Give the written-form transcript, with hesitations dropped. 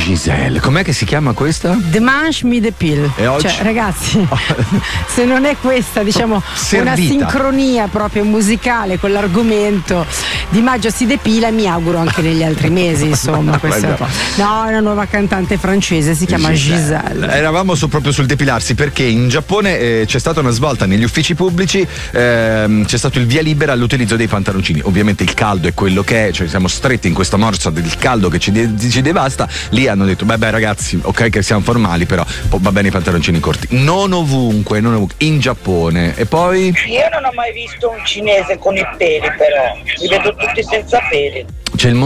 Giselle, com'è che si chiama questa? Demange mi de pile. E oggi? Cioè, ragazzi, se non è questa, diciamo, Servita. una sincronia proprio musicale con l'argomento, Di Maggio si depila, e mi auguro anche negli altri mesi, insomma. Questa no, è una nuova cantante francese, si chiama Giselle. Eravamo proprio sul depilarsi, perché in Giappone c'è stata una svolta negli uffici pubblici, c'è stato il via libera all'utilizzo dei pantaloncini. Ovviamente il caldo è quello che è, cioè siamo stretti in questa morsa del caldo che ci devasta. Lì hanno detto beh ragazzi, ok che siamo formali, però va bene i pantaloncini corti. Non ovunque, in Giappone. E poi io non ho mai visto un cinese con i peli, però li vedo tutti senza peli. c'è il